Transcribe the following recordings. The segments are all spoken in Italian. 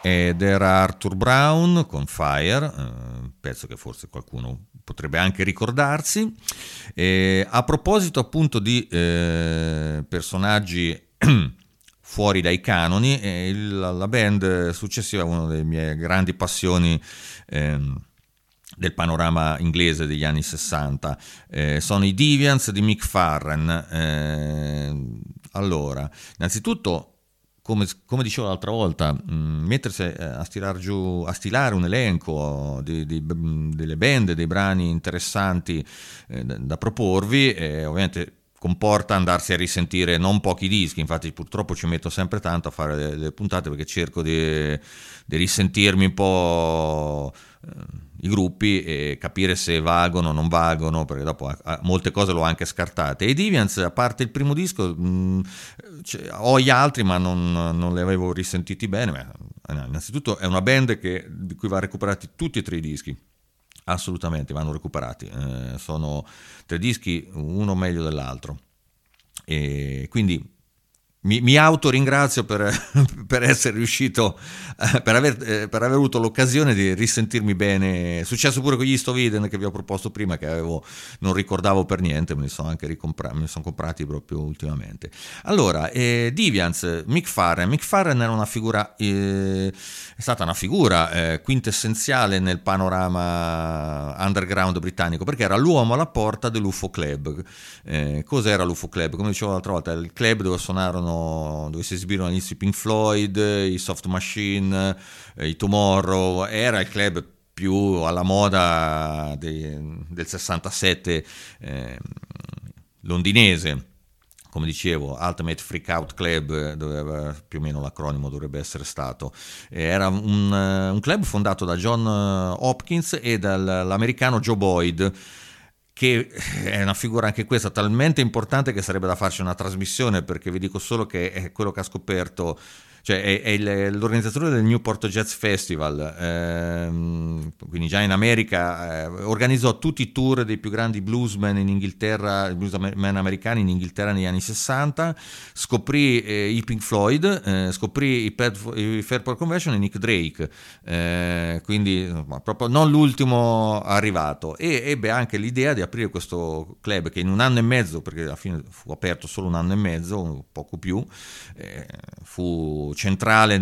ed era Arthur Brown con Fire, pezzo che forse qualcuno potrebbe anche ricordarsi. A proposito appunto di personaggi fuori dai canoni, la band successiva è una delle mie grandi passioni del panorama inglese degli anni 60, sono i Deviants di Mick Farren. Allora, innanzitutto, come dicevo l'altra volta, mettersi a stilare un elenco delle band, dei brani interessanti da proporvi, ovviamente comporta andarsi a risentire non pochi dischi. Infatti purtroppo ci metto sempre tanto a fare le puntate, perché cerco di risentirmi un po' i gruppi e capire se valgono o non valgono, perché dopo molte cose l'ho anche scartate. E i Deviants, a parte il primo disco, ho gli altri ma non li avevo risentiti bene. Innanzitutto è una band di cui va recuperati tutti e tre i dischi, assolutamente vanno recuperati, sono tre dischi, uno meglio dell'altro, e quindi mi autoringrazio per essere riuscito, per aver avuto l'occasione di risentirmi bene. È successo pure con gli Stoviden che vi ho proposto prima, che non ricordavo per niente, me li sono anche me li sono comprati proprio ultimamente. Allora, Deviants, Mick Farren era una figura, è stata una figura quintessenziale nel panorama underground britannico, perché era l'uomo alla porta dell'UFO Club. Cos'era l'UFO Club? Come dicevo l'altra volta, il club dove si esibirono gli Pink Floyd, i Soft Machine, i Tomorrow. Era il club più alla moda del 67 londinese. Come dicevo, Ultimate Freak Out Club, più o meno l'acronimo dovrebbe essere stato. Era un club fondato da John Hopkins e dall'americano Joe Boyd, che è una figura anche questa talmente importante che sarebbe da farci una trasmissione, perché vi dico solo che è quello che ha scoperto, cioè è l'organizzatore del Newport Jazz Festival, quindi già in America organizzò tutti i tour dei più grandi bluesmen in Inghilterra, bluesmen americani in Inghilterra negli anni 60, scoprì i Pink Floyd, scoprì i Fairport Convention e Nick Drake, quindi proprio non l'ultimo arrivato, e ebbe anche l'idea di aprire questo club che in un anno e mezzo, perché alla fine fu aperto solo un anno e mezzo, poco più, fu centrale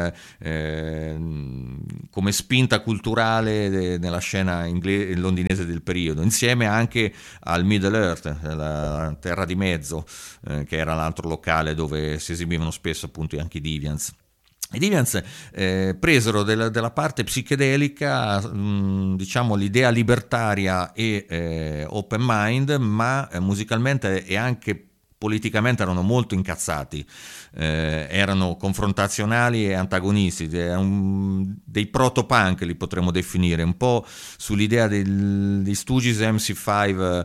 come spinta culturale nella scena londinese del periodo, insieme anche al Middle Earth, la terra di mezzo, che era l'altro locale dove si esibivano spesso appunto anche i Deviants. I Deviants presero della parte psichedelica, diciamo l'idea libertaria e open mind, ma musicalmente e anche politicamente erano molto incazzati, erano confrontazionali e antagonisti, dei proto-punk li potremmo definire, un po' sull'idea degli Stooges MC5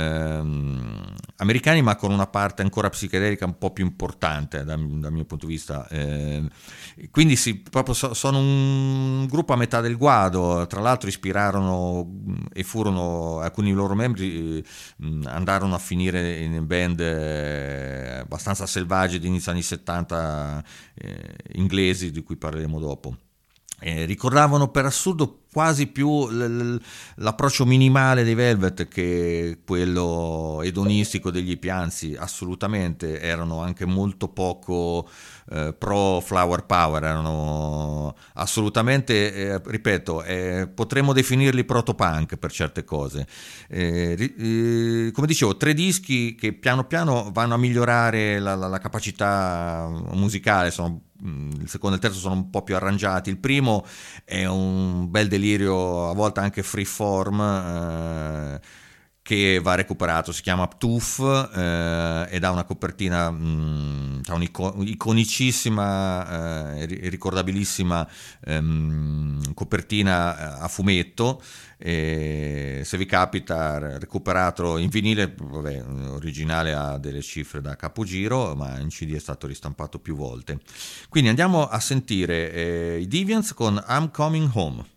americani, ma con una parte ancora psichedelica un po' più importante dal mio punto di vista. Quindi proprio sono un gruppo a metà del guado. Tra l'altro ispirarono e furono alcuni loro membri andarono a finire in band abbastanza selvaggi di inizio anni 70 inglesi, di cui parleremo dopo. Ricordavano per assurdo quasi più l'approccio minimale dei Velvet che quello edonistico degli Hippie, anzi assolutamente erano anche molto poco pro flower power, erano assolutamente, ripeto, potremmo definirli proto-punk per certe cose. Come dicevo, tre dischi che piano piano vanno a migliorare la capacità musicale, il secondo e il terzo sono un po' più arrangiati, il primo è un bel delirio, a volte anche freeform, che va recuperato, si chiama Ptuf, ed ha una copertina, ha un'iconicissima e ricordabilissima copertina a fumetto. Se vi capita, recuperato in vinile, vabbè, originale ha delle cifre da capogiro, ma in CD è stato ristampato più volte. Quindi andiamo a sentire i Deviants con I'm Coming Home.